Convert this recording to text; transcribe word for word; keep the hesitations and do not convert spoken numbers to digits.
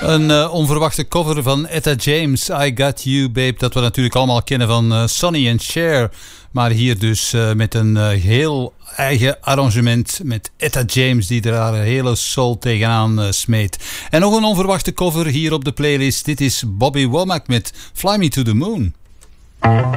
Een uh, onverwachte cover van Etta James, I Got You Babe, dat we natuurlijk allemaal kennen van uh, Sonny and Cher. Maar hier dus uh, met een uh, heel eigen arrangement met Etta James die er haar hele soul tegenaan uh, smeet. En nog een onverwachte cover hier op de playlist. Dit is Bobby Womack met Fly Me to the Moon.